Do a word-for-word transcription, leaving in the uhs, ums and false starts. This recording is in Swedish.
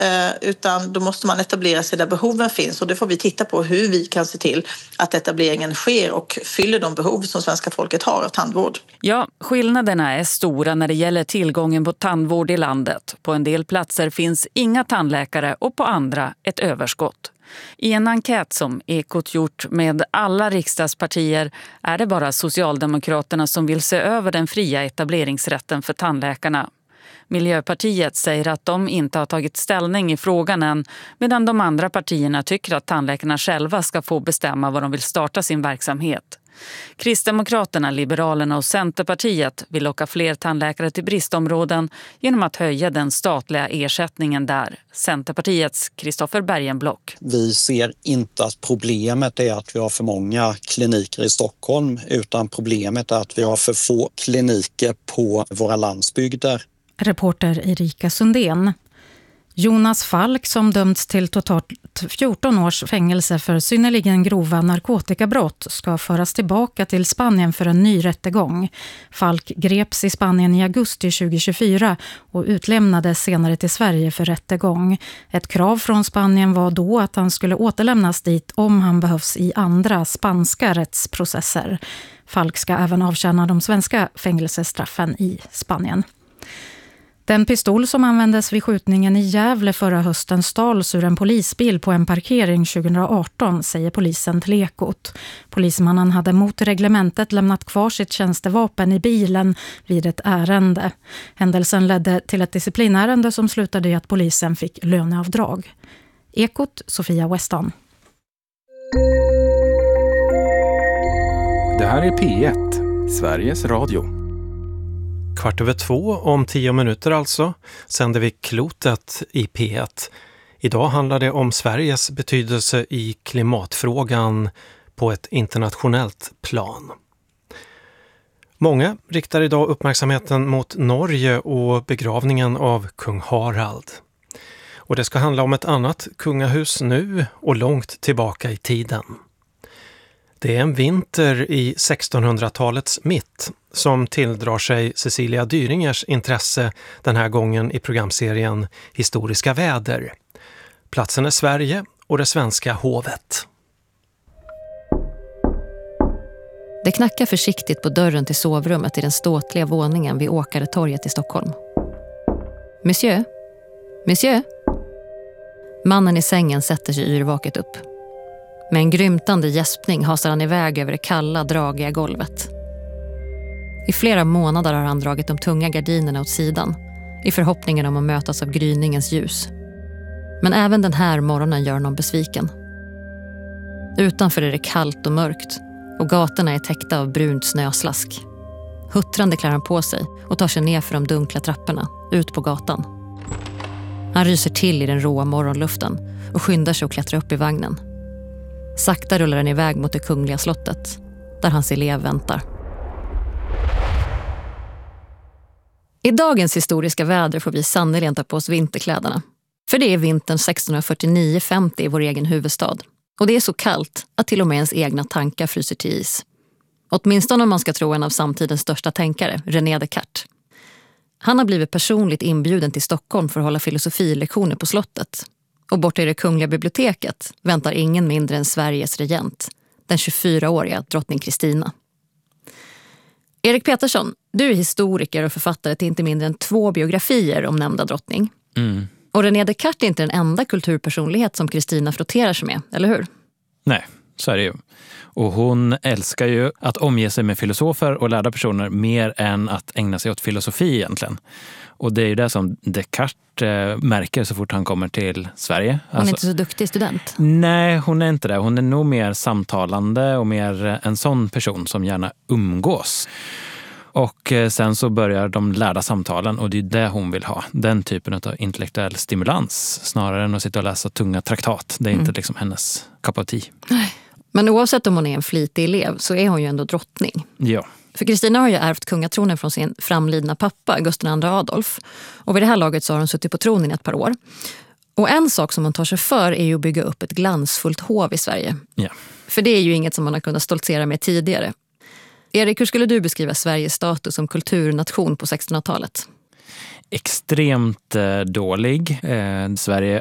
utan då måste man etablera sig där behoven finns, och det får vi titta på hur vi kan se till att etableringen sker och fyller de behov som svenska folket har av tandvård. Ja, skillnaderna är stora när det gäller tillgången på tandvård i landet. På en del platser finns inga tandläkare och på andra ett överskott. I en enkät som Ekot gjort med alla riksdagspartier är det bara Socialdemokraterna som vill se över den fria etableringsrätten för tandläkarna. Miljöpartiet säger att de inte har tagit ställning i frågan än, medan de andra partierna tycker att tandläkarna själva ska få bestämma var de vill starta sin verksamhet. Kristdemokraterna, Liberalerna och Centerpartiet vill locka fler tandläkare till bristområden genom att höja den statliga ersättningen där. Centerpartiets Kristoffer Bergenblock. Vi ser inte att problemet är att vi har för många kliniker i Stockholm, utan problemet är att vi har för få kliniker på våra landsbygder. Reporter Erika Sundén. Jonas Falk, som dömts till totalt fjorton års fängelse för synnerligen grova narkotikabrott, ska föras tillbaka till Spanien för en ny rättegång. Falk greps i Spanien i augusti tjugohundratjugofyra och utlämnades senare till Sverige för rättegång. Ett krav från Spanien var då att han skulle återlämnas dit om han behövs i andra spanska rättsprocesser. Falk ska även avtjäna de svenska fängelsestraffen i Spanien. Den pistol som användes vid skjutningen i Gävle förra hösten stals ur en polisbil på en parkering tjugohundraarton, säger polisen till Ekot. Polismannen hade mot reglementet lämnat kvar sitt tjänstevapen i bilen vid ett ärende. Händelsen ledde till ett disciplinärende som slutade i att polisen fick löneavdrag. Ekot, Sofia Weston. Det här är P ett, Sveriges Radio. Kvart över två, om tio minuter alltså, sänder vi Klotet i P ett. Idag handlar det om Sveriges betydelse i klimatfrågan på ett internationellt plan. Många riktar idag uppmärksamheten mot Norge och begravningen av kung Harald. Och det ska handla om ett annat kungahus nu och långt tillbaka i tiden. Det är en vinter i sextonhundratalets mitt som tilldrar sig Cecilia Dyringers intresse den här gången i programserien Historiska väder. Platsen är Sverige och det svenska hovet. Det knackar försiktigt på dörren till sovrummet i den ståtliga våningen vid Åkaretorget i Stockholm. Monsieur? Monsieur? Mannen i sängen sätter sig yrvaket upp. Med en grymtande gäspning hasar han iväg över det kalla, dragiga golvet. I flera månader har han dragit de tunga gardinerna åt sidan i förhoppningen om att mötas av gryningens ljus. Men även den här morgonen gör honom besviken. Utanför är det kallt och mörkt och gatorna är täckta av brunt snöslask. Huttrande klär han på sig och tar sig ner för de dunkla trapporna, ut på gatan. Han ryser till i den råa morgonluften och skyndar sig att klättra upp i vagnen. Sakta rullar den iväg mot det kungliga slottet, där hans elev väntar. I dagens historiska väder får vi sannolikt ta på oss vinterkläderna. För det är vintern sextonhundrafyrtionio femtio i vår egen huvudstad. Och det är så kallt att till och med ens egna tankar fryser till is. Åtminstone om man ska tro en av samtidens största tänkare, René Descartes. Han har blivit personligt inbjuden till Stockholm för att hålla filosofilektioner på slottet. Och borta i det kungliga biblioteket väntar ingen mindre än Sveriges regent, den tjugofyraåriga drottning Kristina. Erik Petersson, du är historiker och författare till inte mindre än två biografier om nämnda drottning. Mm. Och René Descartes är inte den enda kulturpersonlighet som Kristina frotterar sig med, eller hur? Nej, så är det ju. Och hon älskar ju att omge sig med filosofer och lärda personer mer än att ägna sig åt filosofi egentligen. Och det är ju det som Descartes eh, märker så fort han kommer till Sverige. Hon är alltså, inte så duktig student. Nej, hon är inte det. Hon är nog mer samtalande och mer en sån person som gärna umgås. Och eh, sen så börjar de lärda samtalen och det är det hon vill ha. Den typen av intellektuell stimulans snarare än att sitta och läsa tunga traktat. Det är Mm. inte liksom hennes cup of tea. Nej. Men oavsett om hon är en flitig elev så är hon ju ändå drottning. Ja. För Kristina har ju ärvt kungatronen från sin framlidna pappa, Gustav den andre Adolf. Och vid det här laget så har hon suttit på tronen i ett par år. Och en sak som hon tar sig för är ju att bygga upp ett glansfullt hov i Sverige. Ja. För det är ju inget som man har kunnat stoltsera med tidigare. Erik, hur skulle du beskriva Sveriges status som kulturnation på sextonhundratalet? extremt eh, dålig. Eh, Sverige